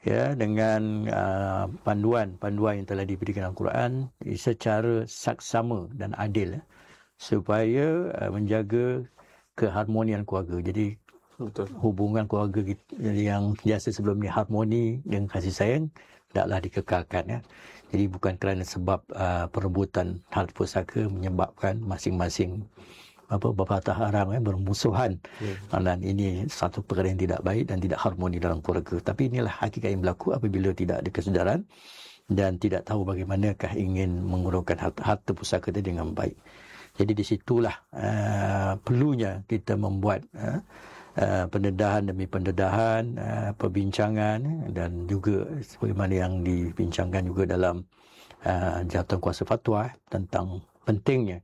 ya, dengan panduan-panduan yang telah diberikan Al-Quran secara saksama dan adil, supaya menjaga keharmonian keluarga. Jadi Betul. hubungan keluarga yang biasa sebelum ni harmoni dengan kasih sayang hendaklah dikekalkan, ya. Jadi bukan kerana sebab perebutan harta pusaka menyebabkan masing-masing berpatah arang, bermusuhan. Dan ini satu perkara yang tidak baik dan tidak harmoni dalam keluarga. Tapi inilah hakikat yang berlaku apabila tidak ada kesedaran dan tidak tahu bagaimanakah ingin mengurungkan harta pusaka tadi dengan baik. Jadi di situlah perlunya kita membuat pendedahan demi pendedahan, perbincangan, dan juga sebagaimana yang dibincangkan juga dalam jawatan kuasa fatwa tentang pentingnya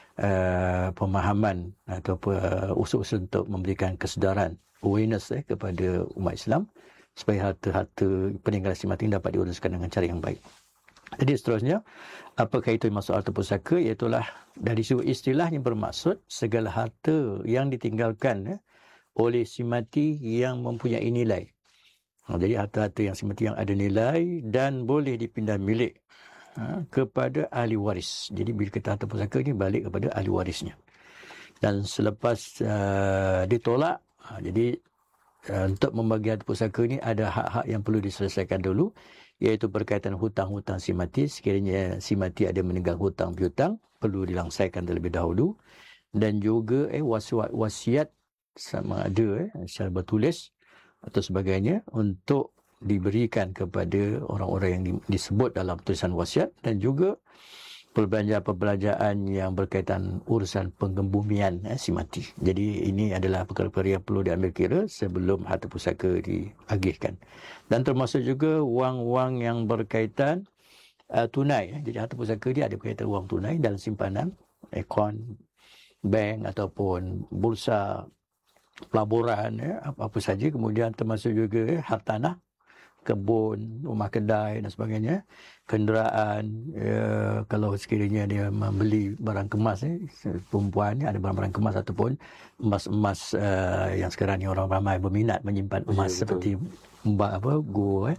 pemahaman atau usul-usul untuk memberikan kesedaran, awareness kepada umat Islam supaya harta-harta peninggalan si mati dapat diuruskan dengan cara yang baik. Jadi seterusnya, apakah itu masuk harta pusaka? Iaitulah dari sudut istilah yang bermaksud segala harta yang ditinggalkan oleh si mati yang mempunyai nilai. Jadi harta-harta yang si mati yang ada nilai dan boleh dipindah milik kepada ahli waris. Jadi bila kita harta pusaka ni balik kepada ahli warisnya. Dan selepas ditolak, jadi untuk membagi harta pusaka ni ada hak-hak yang perlu diselesaikan dulu, iaitu berkaitan hutang-hutang si mati. Sekiranya si mati ada meninggal hutang piutang, perlu dilangsaikan terlebih dahulu. Dan juga wasiat sama ada secara bertulis atau sebagainya untuk diberikan kepada orang-orang yang disebut dalam tulisan wasiat, dan juga perbelanjaan yang berkaitan urusan penggembumian si mati. Jadi ini adalah perkara-perkara yang perlu diambil kira sebelum harta pusaka diagihkan. Dan termasuk juga wang-wang yang berkaitan tunai. Jadi harta pusaka dia ada berkaitan wang tunai dalam simpanan, akaun bank ataupun bursa pelaburan, apa-apa saja. Kemudian termasuk juga hartanah, kebun, rumah kedai dan sebagainya, kenderaan, kalau sekiranya dia membeli barang kemas, perempuan ada barang-barang kemas ataupun emas-emas yang sekarang ni orang ramai berminat menyimpan emas, seperti gold,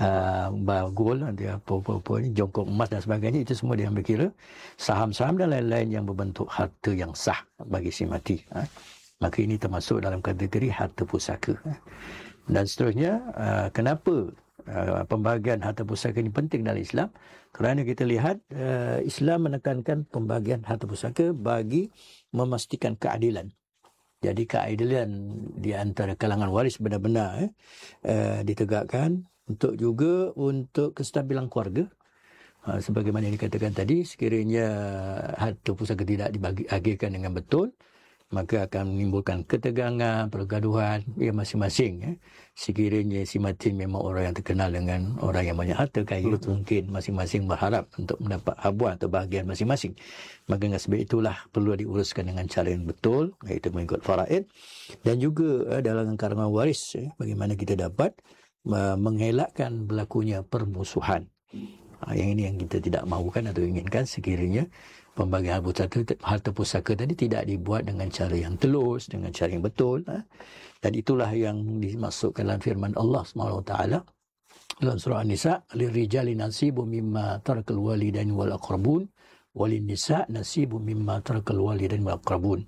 nanti apa-apa ni, jongkok emas dan sebagainya. Itu semua diambil kira, saham-saham dan lain-lain yang berbentuk harta yang sah bagi si mati. Maka ini termasuk dalam kategori harta pusaka. Dan seterusnya, kenapa pembahagian harta pusaka ini penting dalam Islam? Kerana kita lihat Islam menekankan pembahagian harta pusaka bagi memastikan keadilan. Jadi keadilan di antara kalangan waris benar-benar ditegakkan, untuk kestabilan keluarga. Sebagaimana yang dikatakan tadi, sekiranya harta pusaka tidak diagihkan dengan betul, maka akan menimbulkan ketegangan, pergaduhan masing-masing. Sekiranya si mati memang orang yang terkenal dengan orang yang banyak harta kaya, mungkin masing-masing berharap untuk mendapat habuan atau bahagian masing-masing. Maka dengan sebab itulah perlu diuruskan dengan cara yang betul, iaitu mengikut faraid. Dan juga dalam kalangan waris, bagaimana kita dapat mengelakkan berlakunya permusuhan. Yang ini yang kita tidak mahukan atau inginkan, sekiranya pembagian harta pusaka tadi tidak dibuat dengan cara yang telus, dengan cara yang betul. Dan itulah yang dimaksudkan dalam firman Allah SWT dalam surah An-Nisa, lirijali nasibu mimma tarakal walidain wal aqrabun walin nisa nasibu mimma tarakal walidain wal aqrabun.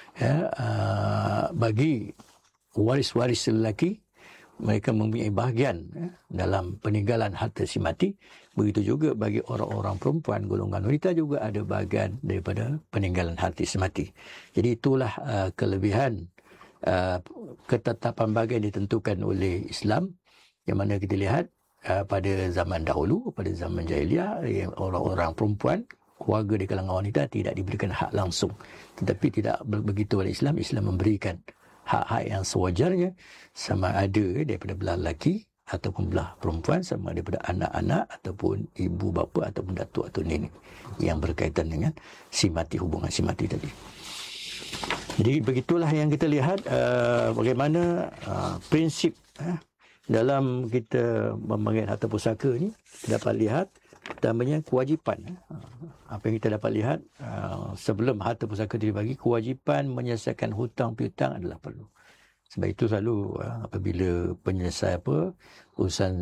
Bagi waris-waris lelaki, mereka mempunyai bahagian dalam peninggalan harta si mati. Begitu juga bagi orang-orang perempuan, golongan wanita juga ada bahagian daripada peninggalan harta si mati. Jadi itulah kelebihan ketetapan bahagian ditentukan oleh Islam, yang mana kita lihat pada zaman dahulu, pada zaman jahiliah, orang-orang perempuan, keluarga di kalangan wanita tidak diberikan hak langsung. Tetapi tidak begitu oleh Islam. Islam memberikan hak-hak yang sewajarnya, sama ada daripada belah lelaki ataupun belah perempuan, sama daripada anak-anak ataupun ibu bapa ataupun datuk atau nenek, yang berkaitan dengan si mati, hubungan si mati tadi. Jadi begitulah yang kita lihat bagaimana prinsip dalam kita membagikan harta pusaka ni. Kita dapat lihat pertamanya kewajipan. Apa yang kita dapat lihat sebelum harta pusaka dibagi, kewajipan menyelesaikan hutang piutang adalah perlu. Sebab itu selalu apabila penyelesai urusan